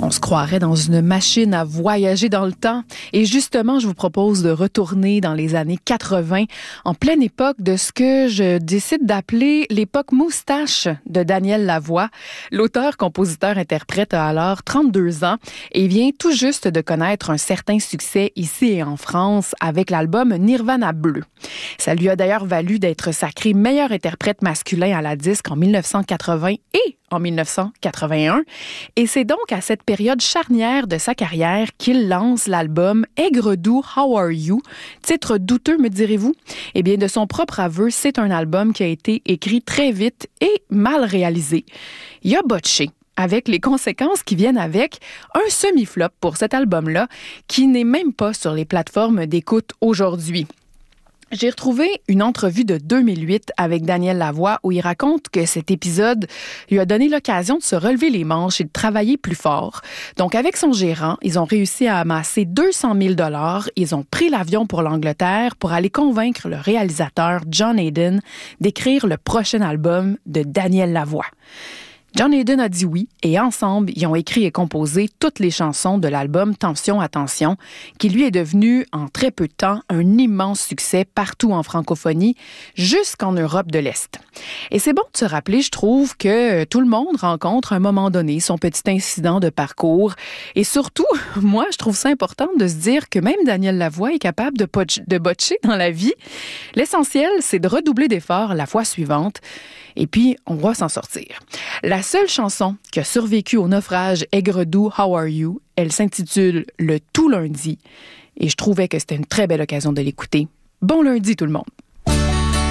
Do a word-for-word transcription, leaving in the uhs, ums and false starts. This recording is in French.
On se croirait dans une machine à voyager dans le temps. Et justement, je vous propose de retourner dans les années quatre-vingt, en pleine époque de ce que je décide d'appeler l'époque moustache de Daniel Lavoie. L'auteur, compositeur, interprète a alors trente-deux ans et vient tout juste de connaître un certain succès ici et en France avec l'album Nirvana Bleu. Ça lui a d'ailleurs valu d'être sacré meilleur interprète masculin à la disque en dix-neuf cent quatre-vingts et en dix-neuf cent quatre-vingt-un. Et c'est donc à cette période charnière de sa carrière qu'il lance l'album Aigre doux, How Are You? Titre douteux, me direz-vous? Eh bien, de son propre aveu, c'est un album qui a été écrit très vite et mal réalisé. Il a botché, avec les conséquences qui viennent avec, un semi-flop pour cet album-là, qui n'est même pas sur les plateformes d'écoute aujourd'hui. J'ai retrouvé une entrevue de deux mille huit avec Daniel Lavoie où il raconte que cet épisode lui a donné l'occasion de se relever les manches et de travailler plus fort. Donc, avec son gérant, ils ont réussi à amasser deux cent mille dollars. Ils ont pris l'avion pour l'Angleterre pour aller convaincre le réalisateur John Hayden d'écrire le prochain album de Daniel Lavoie. John Hayden a dit oui et ensemble, ils ont écrit et composé toutes les chansons de l'album Tension, Attention, qui lui est devenu, en très peu de temps, un immense succès partout en francophonie, jusqu'en Europe de l'Est. Et c'est bon de se rappeler, je trouve, que tout le monde rencontre à un moment donné son petit incident de parcours. Et surtout, moi, je trouve ça important de se dire que même Daniel Lavoie est capable de, potch- de botcher dans la vie. L'essentiel, c'est de redoubler d'efforts la fois suivante. Et puis, on va s'en sortir. La seule chanson qui a survécu au naufrage Aigre doux, How Are You? Elle s'intitule Le Tout lundi. Et je trouvais que c'était une très belle occasion de l'écouter. Bon lundi tout le monde!